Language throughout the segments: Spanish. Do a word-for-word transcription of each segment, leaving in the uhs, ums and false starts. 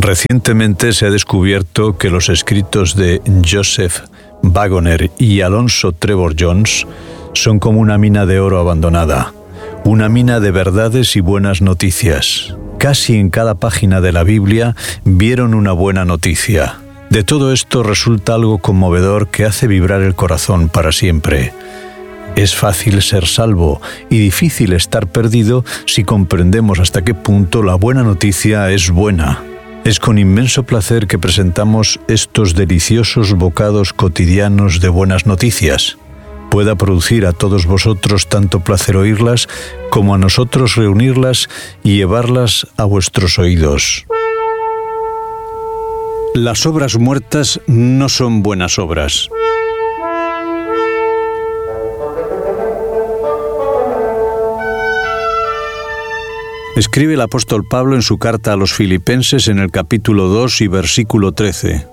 Recientemente se ha descubierto que los escritos de Joseph Waggoner y Alonzo Trevor Jones son como una mina de oro abandonada, una mina de verdades y buenas noticias. Casi en cada página de la Biblia vieron una buena noticia. De todo esto resulta algo conmovedor que hace vibrar el corazón para siempre. Es fácil ser salvo y difícil estar perdido si comprendemos hasta qué punto la buena noticia es buena. Es con inmenso placer que presentamos estos deliciosos bocados cotidianos de buenas noticias. Pueda producir a todos vosotros tanto placer oírlas como a nosotros reunirlas y llevarlas a vuestros oídos. Las obras muertas no son buenas obras. Escribe el apóstol Pablo en su carta a los Filipenses en el capítulo dos y versículo trece.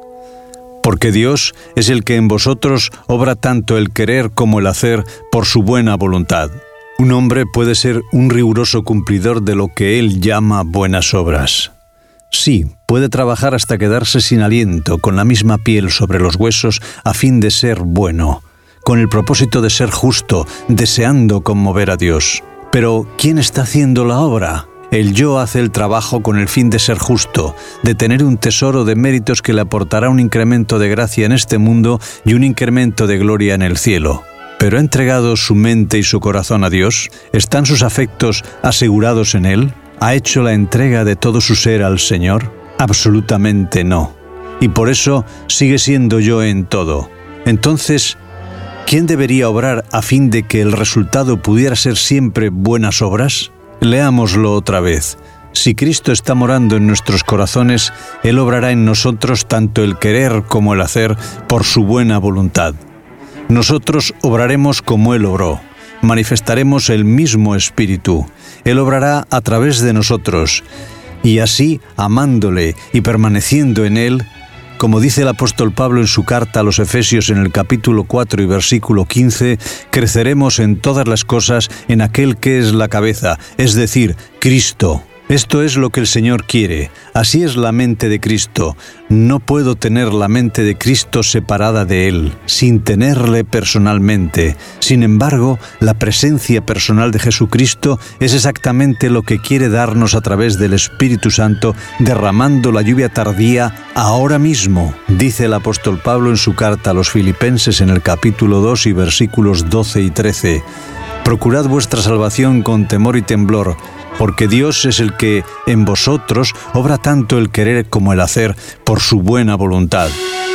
Porque Dios es el que en vosotros obra tanto el querer como el hacer por su buena voluntad. Un hombre puede ser un riguroso cumplidor de lo que él llama buenas obras. Sí, puede trabajar hasta quedarse sin aliento, con la misma piel sobre los huesos, a fin de ser bueno, con el propósito de ser justo, deseando conmover a Dios. Pero, ¿quién está haciendo la obra? El yo hace el trabajo con el fin de ser justo, de tener un tesoro de méritos que le aportará un incremento de gracia en este mundo y un incremento de gloria en el cielo. ¿Pero ha entregado su mente y su corazón a Dios? ¿Están sus afectos asegurados en Él? ¿Ha hecho la entrega de todo su ser al Señor? Absolutamente no. Y por eso sigue siendo yo en todo. Entonces, ¿quién debería obrar a fin de que el resultado pudiera ser siempre buenas obras? Leámoslo otra vez. Si Cristo está morando en nuestros corazones, Él obrará en nosotros tanto el querer como el hacer por su buena voluntad. Nosotros obraremos como Él obró. Manifestaremos el mismo espíritu. Él obrará a través de nosotros. Y así, amándole y permaneciendo en Él, como dice el apóstol Pablo en su carta a los Efesios en el capítulo cuatro y versículo quince, creceremos en todas las cosas en aquel que es la cabeza, es decir, Cristo. Esto es lo que el Señor quiere. Así es la mente de Cristo. No puedo tener la mente de Cristo separada de Él, sin tenerle personalmente. Sin embargo, la presencia personal de Jesucristo es exactamente lo que quiere darnos a través del Espíritu Santo, derramando la lluvia tardía ahora mismo, dice el apóstol Pablo en su carta a los Filipenses en el capítulo dos y versículos doce y trece. Procurad vuestra salvación con temor y temblor, porque Dios es el que en vosotros obra tanto el querer como el hacer por su buena voluntad.